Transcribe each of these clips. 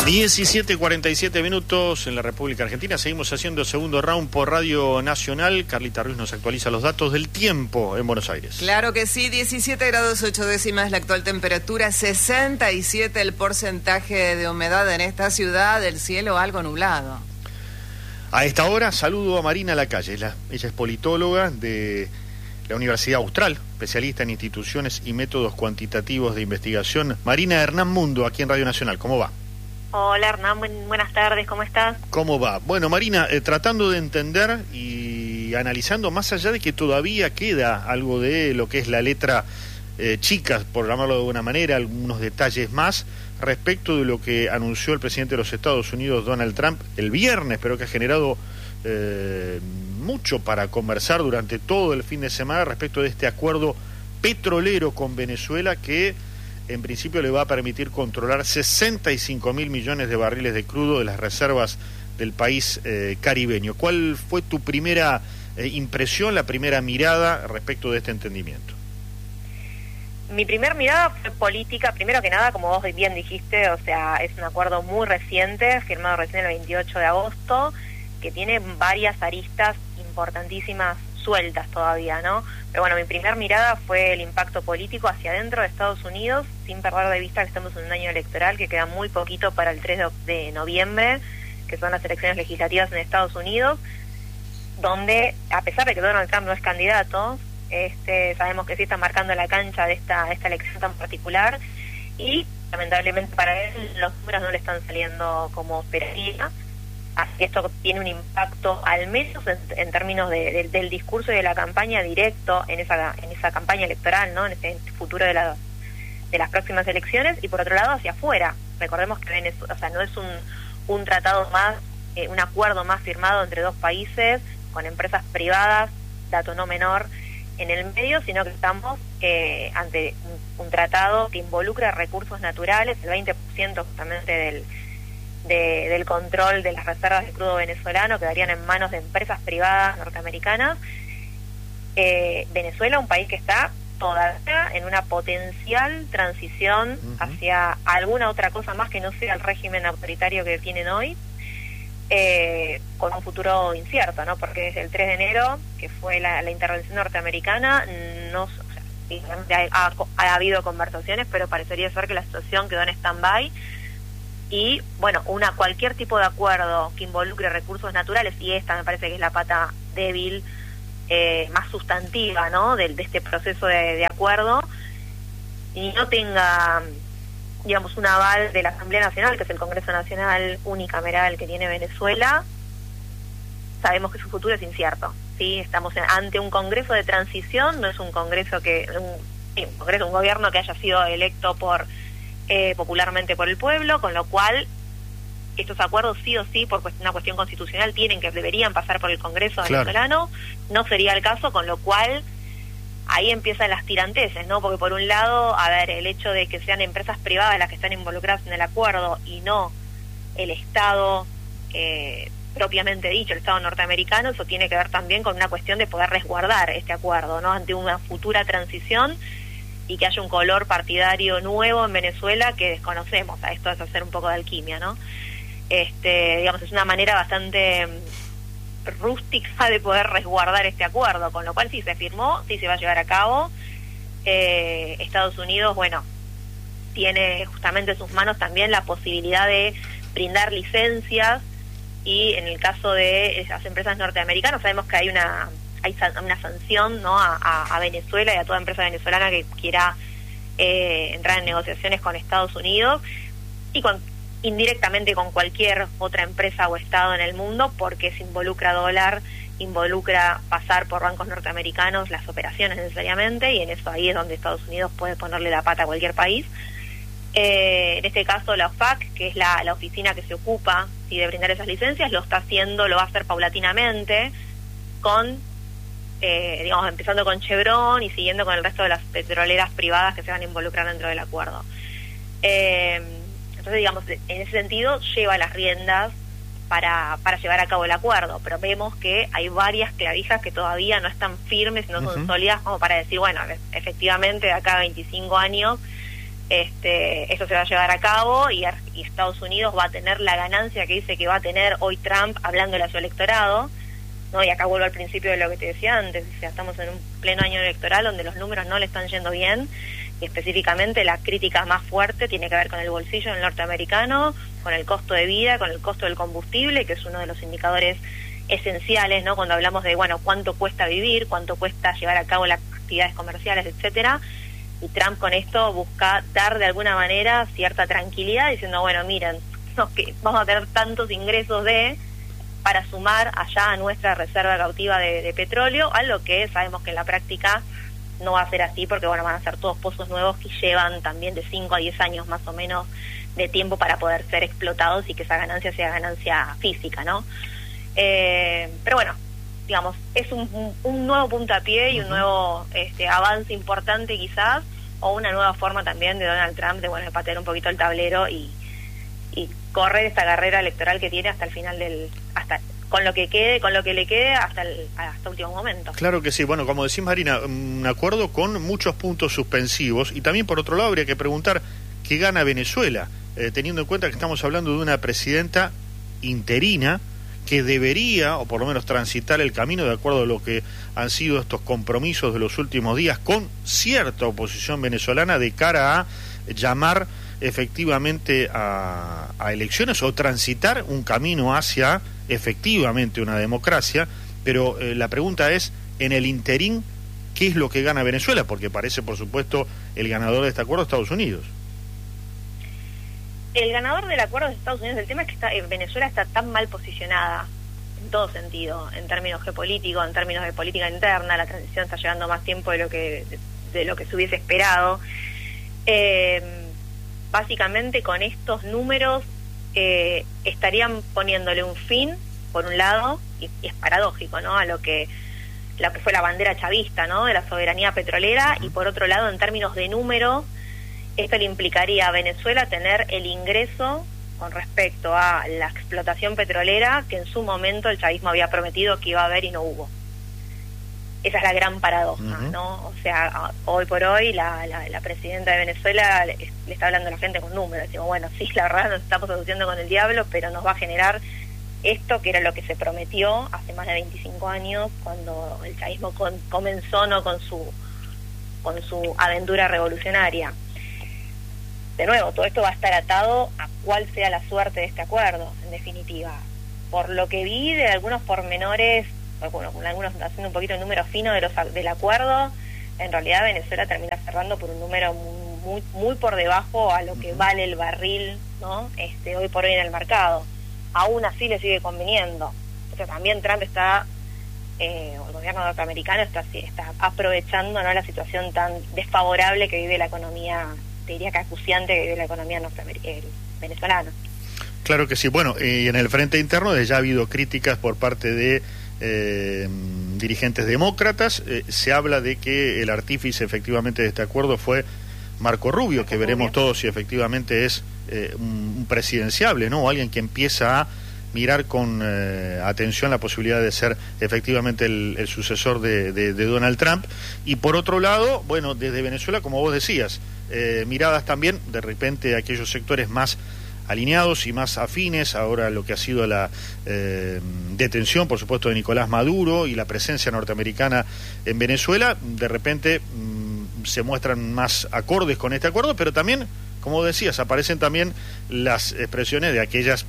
17:47 minutos en la República Argentina. Seguimos haciendo el segundo round por Radio Nacional. Carlita Ruiz nos actualiza los datos del tiempo en Buenos Aires. Claro que sí, 17 grados 8 décimas la actual temperatura, 67 el porcentaje de humedad en esta ciudad, el cielo algo nublado. A esta hora saludo a Marina Lacalle. Ella es politóloga de la Universidad Austral, especialista en instituciones y métodos cuantitativos de investigación. Marina, Hernán Mundo, aquí en Radio Nacional. ¿Cómo va? Hola Hernán, buenas tardes, ¿cómo estás? ¿Cómo va? Bueno, Marina, tratando de entender y analizando, más allá de que todavía queda algo de lo que es la letra chica, por llamarlo de alguna manera, algunos detalles más respecto de lo que anunció el presidente de los Estados Unidos, Donald Trump, el viernes, pero que ha generado mucho para conversar durante todo el fin de semana respecto de este acuerdo petrolero con Venezuela que en principio le va a permitir controlar 65.000 millones de barriles de crudo de las reservas del país caribeño. ¿Cuál fue tu primera impresión, la primera mirada respecto de este entendimiento? Mi primera mirada fue política, primero que nada, como vos bien dijiste, o sea, es un acuerdo muy reciente, firmado recién el 28 de agosto, que tiene varias aristas importantísimas sueltas todavía, ¿no? Pero bueno, mi primera mirada fue el impacto político hacia adentro de Estados Unidos, sin perder de vista que estamos en un año electoral, que queda muy poquito para el 3 de noviembre, que son las elecciones legislativas en Estados Unidos, donde, a pesar de que Donald Trump no es candidato, sabemos que sí está marcando la cancha de esta elección tan particular, y lamentablemente para él los números no le están saliendo como esperaría. Así que esto tiene un impacto, al menos en términos del discurso y de la campaña directo en esa campaña electoral, ¿no? En ese futuro de las próximas elecciones, y por otro lado hacia afuera. Recordemos que Venezuela, o sea, no es un tratado más, un acuerdo más firmado entre dos países con empresas privadas, dato no menor, en el medio, sino que estamos ante un tratado que involucra recursos naturales, el 20% justamente del control de las reservas de crudo venezolano quedarían en manos de empresas privadas norteamericanas. Venezuela, un país que está todavía en una potencial transición hacia alguna otra cosa más que no sea el régimen autoritario que tienen hoy, con un futuro incierto, ¿no? Porque desde el 3 de enero, que fue la intervención norteamericana, ha habido conversaciones, pero parecería ser que la situación quedó en stand-by. Y bueno, cualquier tipo de acuerdo que involucre recursos naturales, y esta me parece que es la pata débil más sustantiva, ¿no? de este proceso de acuerdo, y no tenga, digamos, un aval de la Asamblea Nacional, que es el Congreso Nacional unicameral que tiene Venezuela, sabemos que su futuro es incierto, ¿sí? Estamos ante un Congreso de transición, no es un Congreso un gobierno que haya sido electo popularmente por el pueblo, con lo cual estos acuerdos sí o sí, por una cuestión constitucional, deberían pasar por el Congreso venezolano. No sería el caso, con lo cual ahí empiezan las tiranteses, ¿no? Porque por un lado, el hecho de que sean empresas privadas las que están involucradas en el acuerdo y no el Estado propiamente dicho, el Estado norteamericano, eso tiene que ver también con una cuestión de poder resguardar este acuerdo, ¿no? Ante una futura transición y que haya un color partidario nuevo en Venezuela que desconocemos. A esto es hacer un poco de alquimia, ¿no? Digamos, es una manera bastante rústica de poder resguardar este acuerdo, con lo cual sí se firmó, sí se va a llevar a cabo. Estados Unidos, bueno, tiene justamente en sus manos también la posibilidad de brindar licencias, y en el caso de esas empresas norteamericanas sabemos que hay una sanción, ¿no? a Venezuela y a toda empresa venezolana que quiera entrar en negociaciones con Estados Unidos, y indirectamente con cualquier otra empresa o Estado en el mundo, porque se involucra dólar, involucra pasar por bancos norteamericanos las operaciones necesariamente, y en eso ahí es donde Estados Unidos puede ponerle la pata a cualquier país. En este caso la OFAC, que es la oficina que se ocupa de brindar esas licencias, lo va a hacer paulatinamente, empezando con Chevron y siguiendo con el resto de las petroleras privadas que se van a involucrar dentro del acuerdo. Entonces, digamos, en ese sentido lleva las riendas para llevar a cabo el acuerdo, pero vemos que hay varias clavijas que todavía no están firmes, no son sólidas como para decir, bueno, efectivamente de acá a 25 años esto se va a llevar a cabo y Estados Unidos va a tener la ganancia que dice que va a tener hoy Trump hablándole a su electorado, ¿no? Y acá vuelvo al principio de lo que te decía antes, o sea, estamos en un pleno año electoral donde los números no le están yendo bien, y específicamente la crítica más fuerte tiene que ver con el bolsillo del norteamericano, con el costo de vida, con el costo del combustible, que es uno de los indicadores esenciales, ¿no? Cuando hablamos de, bueno, cuánto cuesta vivir, cuánto cuesta llevar a cabo las actividades comerciales, etcétera. Y Trump con esto busca dar de alguna manera cierta tranquilidad, diciendo, bueno, miren, que vamos a tener tantos ingresos para sumar allá a nuestra reserva cautiva de petróleo, algo que sabemos que en la práctica no va a ser así, porque bueno, van a ser todos pozos nuevos que llevan también de 5 a 10 años más o menos de tiempo para poder ser explotados y que esa ganancia sea ganancia física, ¿no? Pero bueno, digamos, es un nuevo puntapié y un nuevo avance importante quizás, o una nueva forma también de Donald Trump de patear un poquito el tablero y correr esta carrera electoral que tiene hasta el final hasta con lo que le quede hasta último momento. Claro que sí. Bueno, como decís, Marina, un acuerdo con muchos puntos suspensivos, y también por otro lado habría que preguntar qué gana Venezuela, teniendo en cuenta que estamos hablando de una presidenta interina que debería, o por lo menos transitar el camino de acuerdo a lo que han sido estos compromisos de los últimos días con cierta oposición venezolana de cara a llamar efectivamente a elecciones o transitar un camino hacia efectivamente una democracia. Pero la pregunta es, en el interín, ¿qué es lo que gana Venezuela? Porque parece, por supuesto, el ganador de este acuerdo Estados Unidos. El ganador del acuerdo de Estados Unidos, el tema es que Venezuela está tan mal posicionada en todo sentido, en términos geopolíticos, en términos de política interna, la transición está llevando más tiempo de lo que se hubiese esperado. Básicamente con estos números estarían poniéndole un fin, por un lado, y es paradójico, ¿no?, a lo que fue la bandera chavista, ¿no?, de la soberanía petrolera, y por otro lado, en términos de número, esto le implicaría a Venezuela tener el ingreso con respecto a la explotación petrolera que en su momento el chavismo había prometido que iba a haber y no hubo. Esa es la gran paradoja, ¿no? O sea, hoy por hoy la presidenta de Venezuela le está hablando a la gente con números. Decimos, bueno, sí, la verdad nos estamos asociando con el diablo, pero nos va a generar esto que era lo que se prometió hace más de 25 años cuando el chavismo comenzó, ¿no?, con su aventura revolucionaria. De nuevo, todo esto va a estar atado a cuál sea la suerte de este acuerdo, en definitiva. Por lo que vi de algunos pormenores, bueno, algunos haciendo un poquito el número fino del acuerdo, en realidad Venezuela termina cerrando por un número muy por debajo a lo que vale el barril, ¿no?, hoy por hoy en el mercado. Aún así le sigue conviniendo. O sea, también Trump el gobierno norteamericano está aprovechando, ¿no?, la situación tan desfavorable que vive la economía, te diría que acuciante que vive la economía venezolana. Claro que sí. Bueno, y en el frente interno ya ha habido críticas por parte de dirigentes demócratas. Se habla de que el artífice efectivamente de este acuerdo fue Marco Rubio, que veremos todos si efectivamente es un presidenciable, ¿no?, o alguien que empieza a mirar con atención la posibilidad de ser efectivamente el sucesor de Donald Trump. Y por otro lado, bueno, desde Venezuela, como vos decías, miradas también de repente a aquellos sectores más alineados y más afines ahora lo que ha sido la detención, por supuesto, de Nicolás Maduro y la presencia norteamericana en Venezuela. De repente se muestran más acordes con este acuerdo, pero también, como decías, aparecen también las expresiones de aquellas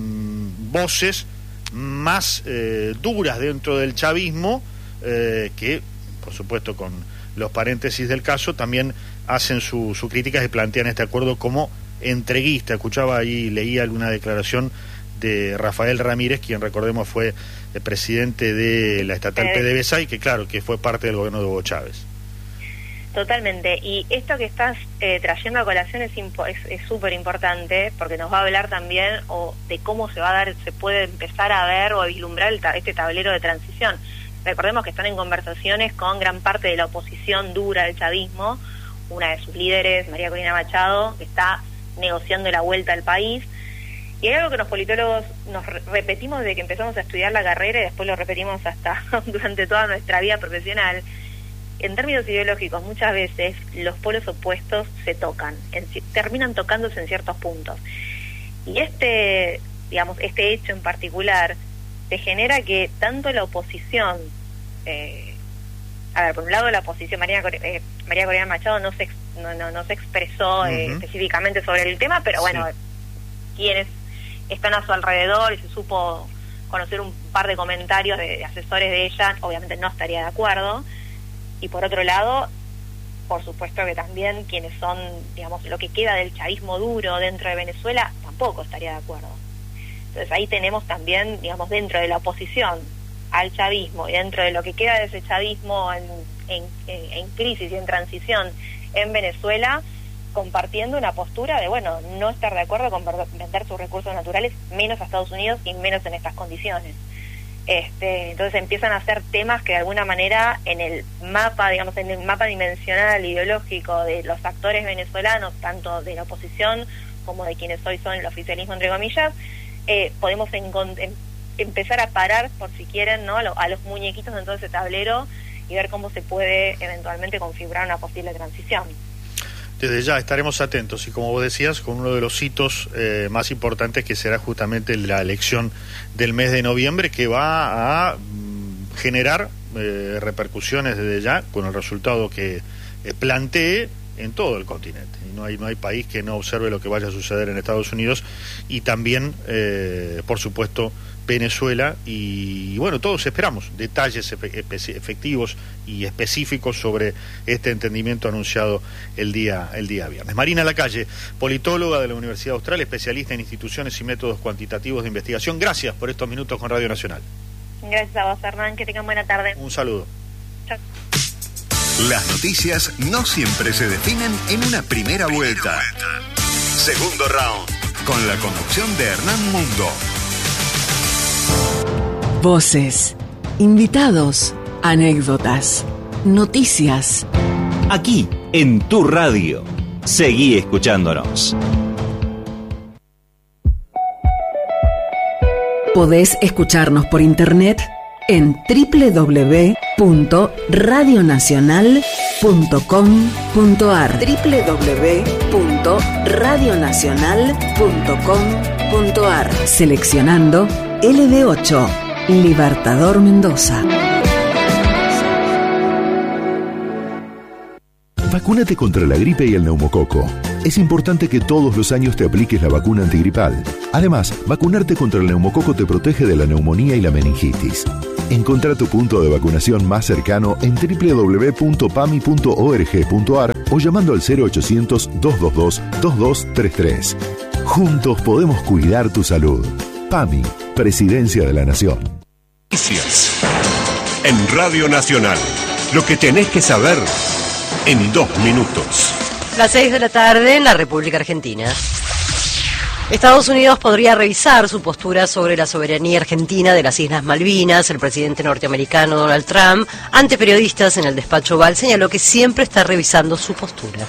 voces más duras dentro del chavismo, que, por supuesto, con los paréntesis del caso, también hacen su crítica y plantean este acuerdo como entreguista. Escuchaba ahí, leía alguna declaración de Rafael Ramírez, quien, recordemos, fue el presidente de la estatal PDVSA y que, claro, que fue parte del gobierno de Hugo Chávez. Totalmente, y esto que estás trayendo a colación es súper importante, porque nos va a hablar también de cómo se puede empezar a ver o a vislumbrar este tablero de transición. Recordemos que están en conversaciones con gran parte de la oposición dura del chavismo, una de sus líderes, María Corina Machado, que está negociando la vuelta al país. Y hay algo que los politólogos nos repetimos desde que empezamos a estudiar la carrera y después lo repetimos hasta durante toda nuestra vida profesional, en términos ideológicos muchas veces los polos opuestos se tocan, terminan tocándose en ciertos puntos. Y este hecho en particular te genera que tanto la oposición, por un lado la oposición, María Corina Machado no se expresó específicamente sobre el tema, pero bueno, quienes están a su alrededor, y se supo conocer un par de comentarios de asesores de ella, obviamente no estaría de acuerdo. Y por otro lado, por supuesto que también quienes son, digamos, lo que queda del chavismo duro dentro de Venezuela, tampoco estaría de acuerdo. Entonces ahí tenemos también, digamos, dentro de la oposición al chavismo y dentro de lo que queda de ese chavismo en crisis y en transición en Venezuela, compartiendo una postura de, bueno, no estar de acuerdo con vender sus recursos naturales, menos a Estados Unidos y menos en estas condiciones. Entonces empiezan a ser temas que de alguna manera en el mapa, digamos, en el mapa dimensional ideológico de los actores venezolanos, tanto de la oposición como de quienes hoy son el oficialismo, entre comillas, podemos empezar a parar, por si quieren, ¿no?, a los muñequitos en todo ese tablero y ver cómo se puede eventualmente configurar una posible transición. Desde ya estaremos atentos y, como vos decías, con uno de los hitos más importantes, que será justamente la elección del mes de noviembre, que va a generar repercusiones desde ya con el resultado que plantee en todo el continente. Y no hay país que no observe lo que vaya a suceder en Estados Unidos y también, por supuesto, Venezuela. Y bueno, todos esperamos detalles efectivos y específicos sobre este entendimiento anunciado el día viernes. Marina Lacalle, politóloga de la Universidad Austral, especialista en instituciones y métodos cuantitativos de investigación. Gracias por estos minutos con Radio Nacional. Gracias a vos, Hernán, que tengan buena tarde. Un saludo. Chao. Las noticias no siempre se definen en una primera vuelta. Segundo round, con la conducción de Hernán Mundo. Voces, invitados, anécdotas, noticias. Aquí, en tu radio. Seguí escuchándonos. Podés escucharnos por internet en www.radionacional.com.ar www.radionacional.com.ar Seleccionando LB8, Libertador Mendoza. Vacúnate contra la gripe y el neumococo. Es importante que todos los años te apliques la vacuna antigripal. Además, vacunarte contra el neumococo te protege de la neumonía y la meningitis. Encontrá tu punto de vacunación más cercano en www.pami.org.ar o llamando al 0800-222-2233. Juntos podemos cuidar tu salud. PAMI, Presidencia de la Nación. Noticias en Radio Nacional. Lo que tenés que saber en 2 minutos. Las 6 de la tarde en la República Argentina. Estados Unidos podría revisar su postura sobre la soberanía argentina de las Islas Malvinas. El presidente norteamericano Donald Trump, ante periodistas en el despacho Oval, señaló que siempre está revisando su postura.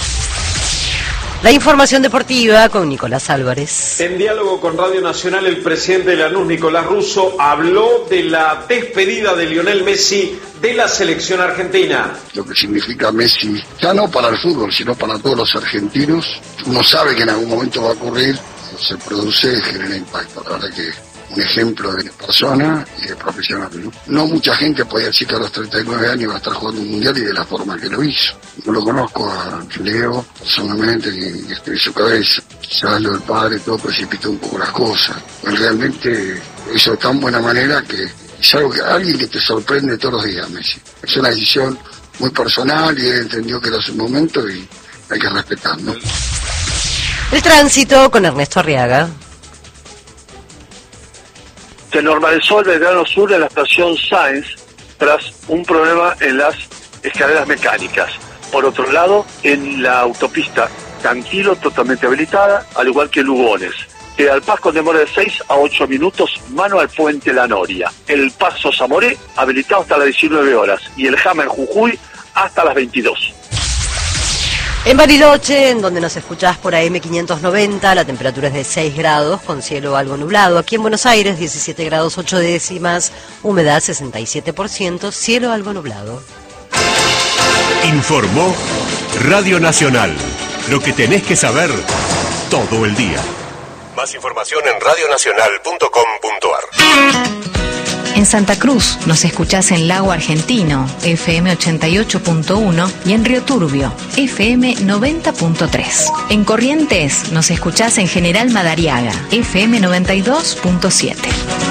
La información deportiva con Nicolás Álvarez. En diálogo con Radio Nacional, el presidente de Lanús, Nicolás Russo, habló de la despedida de Lionel Messi de la selección argentina. Lo que significa Messi, ya no para el fútbol, sino para todos los argentinos. Uno sabe que en algún momento va a ocurrir, se produce, genera impacto. La verdad que un ejemplo de persona y de profesional, ¿no? No mucha gente podía decir que a los 39 años iba a estar jugando un mundial y de la forma que lo hizo. No lo conozco a Leo personalmente, ni estoy en su cabeza. Quizás lo del padre todo precipitó un poco las cosas. Pero realmente hizo de tan buena manera que es algo que alguien que te sorprende todos los días, Messi. Es una decisión muy personal y él entendió que era su momento y hay que respetarlo. El tránsito con Ernesto Arriaga. Se normalizó el Belgrano Sur en la estación Sáenz tras un problema en las escaleras mecánicas. Por otro lado, en la autopista Cantilo, totalmente habilitada, al igual que Lugones. Al Paz con demora de 6 a 8 minutos, mano al puente La Noria. El Paso Zamoré, habilitado hasta las 19 horas. Y el Jama en Jujuy, hasta las 22. En Bariloche, en donde nos escuchás por AM590, la temperatura es de 6 grados, con cielo algo nublado. Aquí en Buenos Aires, 17 grados 8 décimas, humedad 67%, cielo algo nublado. Informó Radio Nacional. Lo que tenés que saber todo el día. Más información en radionacional.com.ar. En Santa Cruz nos escuchás en Lago Argentino, FM 88.1, y en Río Turbio, FM 90.3. En Corrientes nos escuchás en General Madariaga, FM 92.7.